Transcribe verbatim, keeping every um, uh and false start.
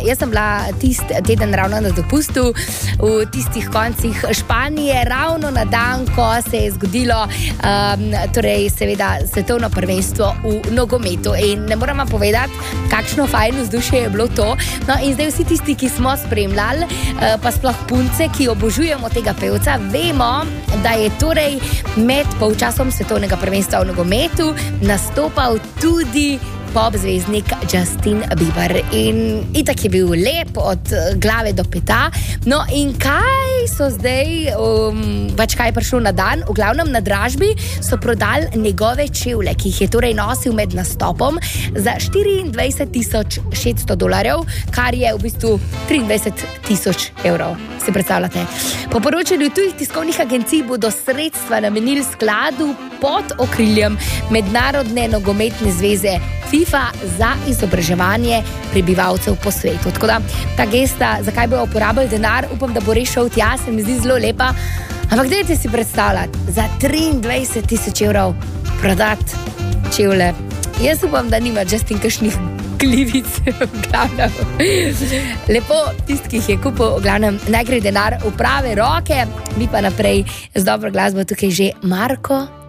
jaz sem bila tist teden ravno na dopustu v tistih koncih Španije, ravno na dan, ko se je zgodilo um, torej seveda svetovno prvenstvo v nogometu in ne moram vam povedati, kakšno fajno vzdušje je bilo to. No in zdaj vsi tisti, ki smo spremljali, uh, pa sploh punce, ki obožujemo tega pevca, vemo, da je torej med polčasom svetovnega prvenstva v nogometu nastopal tudi pop zvezdnik Justin Bieber in itak je bil lep od glave do peta. No in kaj so zdaj, um, pač kaj je prišlo na dan, v glavnem na dražbi so prodali njegove čevlje, ki jih je torej nosil med nastopom za štiriindvajset tisoč šeststo dolarjev, kar je v bistvu triindvajset tisoč evrov. Si predstavljate? Po poročanju tujih tiskovnih agencij bodo sredstva namenili skladu pod okriljem Mednarodne nogometne zveze FIFA za izobraževanje prebivalcev po svetu. Tako da ta gesta, zakaj bo uporabljal denar, upam, da bo rešil tja, se mi zdi zelo lepa. Ampak dajte si predstavljati, za triindvajset tisoč evrov prodati čevlje. Jaz upam, da nima Justin kakšnih glivic, v glavnem. Lepo, tisti, ki jih je kupil, v glavnem, naj gre denar v prave roke, mi pa naprej z dobro glasbo tukaj že Marko